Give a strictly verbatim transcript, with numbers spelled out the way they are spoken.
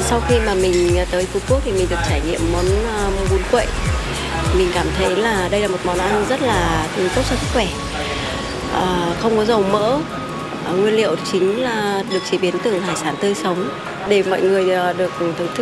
Sau khi mà mình tới Phú Quốc thì mình được trải nghiệm món uh, bún quậy. Mình cảm thấy là đây là một món ăn rất là tốt cho sức khỏe, à, không có dầu mỡ. À, nguyên liệu chính là được chế biến từ hải sản tươi sống để mọi người được thưởng thức